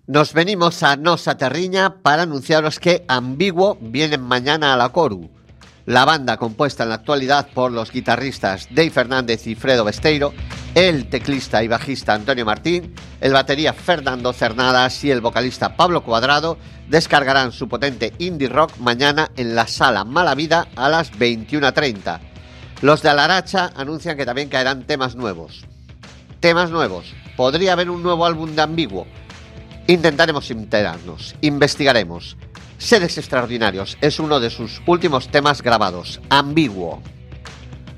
Nos venimos a Nosa Terriña para anunciaros que Ambiguo viene mañana a la Coru. La banda, compuesta en la actualidad por los guitarristas Dave Fernández y Fredo Besteiro, el teclista y bajista Antonio Martín, el batería Fernando Cernadas y el vocalista Pablo Cuadrado, descargarán su potente indie rock mañana en la Sala Mala Vida a las 21:30. Los de Alaracha anuncian que también caerán temas nuevos. Temas nuevos. ¿Podría haber un nuevo álbum de Ambiguo? Intentaremos enterarnos, investigaremos. Seres Extraordinarios es uno de sus últimos temas grabados, Ambiguo.